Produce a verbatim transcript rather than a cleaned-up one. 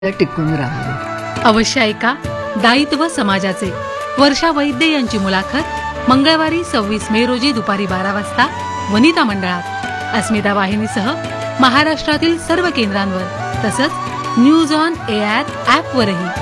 टिकून राहावे. अवश्य ऐका दायित्व समाजाचे. वर्षा वैद्य यांची मुलाखत मंगळवारी सव्वीस मे रोजी दुपारी बारा वाजता वनिता मंडळात अस्मिता वाहिनीसह महाराष्ट्रातील सर्व केंद्रांवर तसंच न्यूज ऑन एआर ॲपवरही.